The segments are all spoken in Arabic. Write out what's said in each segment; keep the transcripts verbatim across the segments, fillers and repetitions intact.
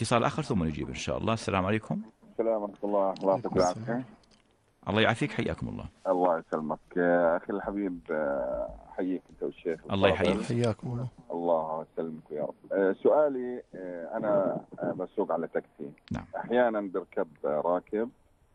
اتصال آخر ثم نجيب إن شاء الله. السلام عليكم. السلام ورحمة الله. الله يعطيك العافية. الله يعافيك، حياكم الله. الله يسلمك أخي الحبيب، حييك أنت والشيخ. الله يحييك. حياكم الله. الله يسلمك يا رب. سؤالي، أنا بسوق على تاكسي. نعم. أحيانا بركب راكب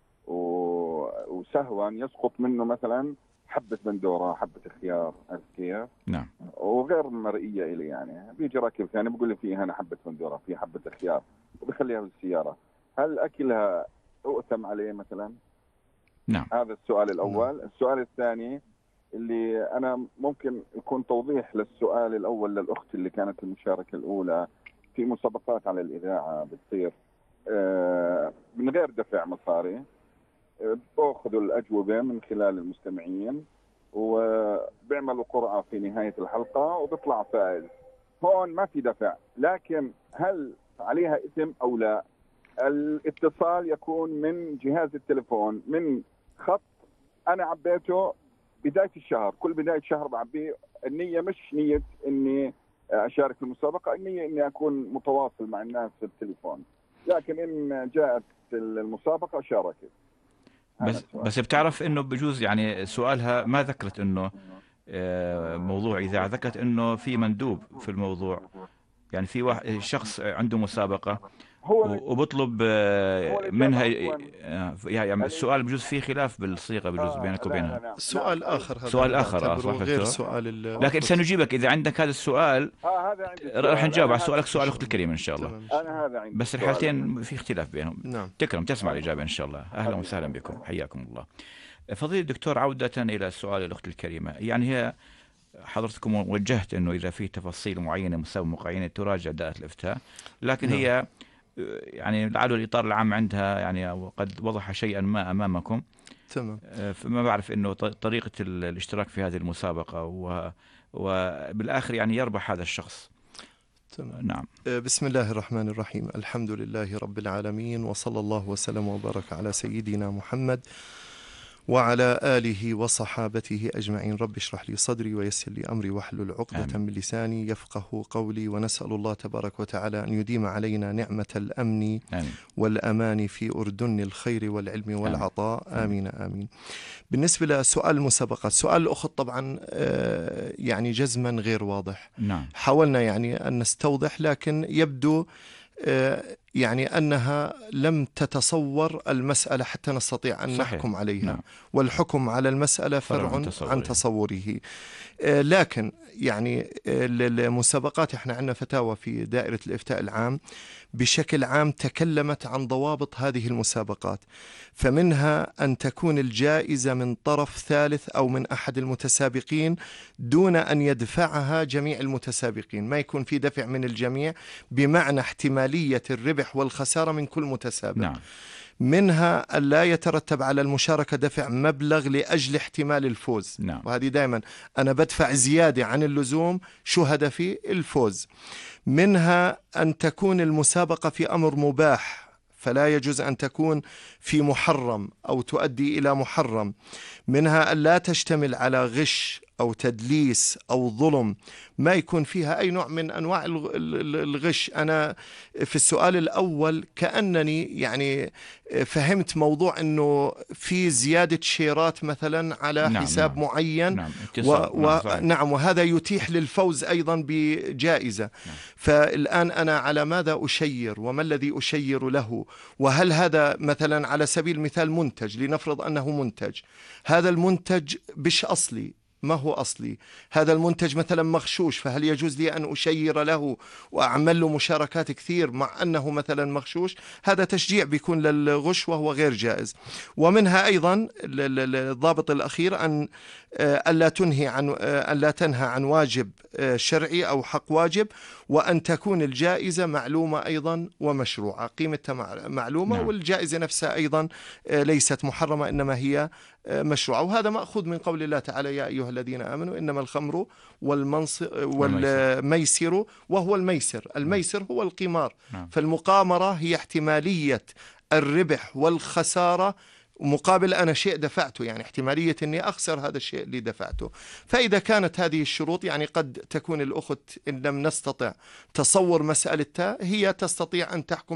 وسهوا يسقط منه مثلا حبة بندورة، حبة خيار، عرفت كيف؟ نعم. وغير مرئية إلي، يعني بيجي راكب ثاني بقول لي في هنا حبة بندورة، في حبة خيار، وبخليها بالسيارة، هل أكلها أؤثم عليه مثلا؟ نعم. هذا السؤال الأول. نعم. السؤال الثاني اللي أنا ممكن يكون توضيح للسؤال الأول للأخت اللي كانت المشاركة الأولى، في مسابقات على الإذاعة بتصير آه من غير دفع مصاري، آه بأخذوا الأجوبة من خلال المستمعين وبيعملوا قرعة في نهاية الحلقة وبيطلع فائز. هون ما في دفع، لكن هل عليها إثم أو لا؟ الاتصال يكون من جهاز التليفون، من خط أنا عبيته بداية الشهر، كل بداية شهر بعبيه. النية مش نية إني أشارك في المسابقة، النية إني أكون متواصل مع الناس في التليفون، لكن إن جاءت المسابقة شاركت. بس بس بتعرف إنه بجوز يعني سؤالها ما ذكرت إنه موضوع إذاعة، ذكرت إنه في مندوب في الموضوع، يعني في واحد شخص عنده مسابقة وبطلب منها، يعني السؤال بجوز فيه خلاف بالصيغة بجوز آه بينك وبينها. لا لا سؤال آخر، هذا سؤال آخر آخر غير سؤال، لكن سنجيبك إذا عندك هذا السؤال. آه هذا عندي راح نجاوب على سؤالك، سؤال أخت الكريمة إن شاء الله. أنا هذا عندي، بس الحالتين في اختلاف بينهم. نعم. تكرم تسمع الإجابة إن شاء الله. أهلا وسهلا بكم، حياكم الله. فضيلة الدكتور، عودة إلى سؤال الأخت الكريمة، يعني هي حضرتكم وجهت أنه إذا في تفاصيل معينة مساومة معينة تراجع دائرة الإفتاء، لكن نعم. هي يعني لعله الإطار العام عندها يعني قد وضح شيئا ما أمامكم. تمام. فما بعرف أنه طريقة الاشتراك في هذه المسابقة وبالآخر يعني يربح هذا الشخص. تمام. نعم. بسم الله الرحمن الرحيم. الحمد لله رب العالمين، وصلى الله وسلم وبارك على سيدنا محمد وعلى آله وصحابته أجمعين. رب اشرح لي صدري ويسر لي أمري واحلل عقدة من لساني يفقه قولي. ونسأل الله تبارك وتعالى أن يديم علينا نعمة الأمن آمين. والأمان في أردن الخير والعلم والعطاء. آمين آمين. بالنسبة لسؤال المسابقات، سؤال الأخت طبعا يعني جزما غير واضح. نعم. حاولنا يعني أن نستوضح، لكن يبدو يعني أنها لم تتصور المسألة حتى نستطيع أن صحيح. نحكم عليها. نعم. والحكم على المسألة فرع عن تصوره, عن تصوره. لكن يعني المسابقات، احنا عندنا فتاوى في دائرة الإفتاء العام بشكل عام تكلمت عن ضوابط هذه المسابقات، فمنها أن تكون الجائزة من طرف ثالث أو من أحد المتسابقين دون أن يدفعها جميع المتسابقين، ما يكون في دفع من الجميع، بمعنى احتمالية الربح والخسارة من كل متسابق. نعم. منها أن لا يترتب على المشاركة دفع مبلغ لأجل احتمال الفوز. نعم. وهذه دائما أنا بدفع زيادة عن اللزوم، شو هدفي؟ الفوز. منها أن تكون المسابقة في أمر مباح، فلا يجوز أن تكون في محرم أو تؤدي إلى محرم. منها أن لا تشتمل على غش أو تدليس أو ظلم، ما يكون فيها أي نوع من أنواع الغش. أنا في السؤال الأول كأنني يعني فهمت موضوع أنه في زيادة شيرات مثلا على نعم حساب نعم. معين. نعم. و... و... نعم، وهذا يتيح للفوز أيضا بجائزة. نعم. فالآن أنا على ماذا أشير وما الذي أشير له؟ وهل هذا مثلا على سبيل المثال منتج، لنفرض أنه منتج، هذا المنتج بش أصلي، ما هو أصلي؟ هذا المنتج مثلا مغشوش، فهل يجوز لي أن أشير له وأعمل له مشاركات كثير مع أنه مثلا مغشوش؟ هذا تشجيع بيكون للغش وهو غير جائز. ومنها أيضا الضابط الأخير أن ألا تنهي عن ألا تنهى عن واجب شرعي أو حق واجب، وأن تكون الجائزة معلومة أيضا ومشروعة، قيمتها معلومة. نعم. والجائزة نفسها أيضا ليست محرمة، إنما هي مشروعة. وهذا مأخوذ من قول الله تعالى: يا أيها الذين آمنوا إنما الخمر والميسر، وهو الميسر، الميسر هو القمار. نعم. فالمقامرة هي احتمالية الربح والخسارة مقابل أنا شيء دفعته، يعني احتمالية أني أخسر هذا الشيء اللي دفعته. فإذا كانت هذه الشروط، يعني قد تكون الأخت إن لم نستطع تصور مسألتها، هي تستطيع أن تحكم